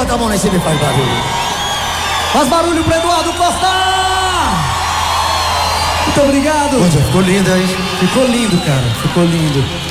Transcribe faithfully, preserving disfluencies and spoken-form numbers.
bota a mão lá em cima e faz barulho. Faz barulho pro Eduardo Costa! Muito obrigado. Pô, ficou lindo aí. Ficou lindo, cara. Ficou lindo.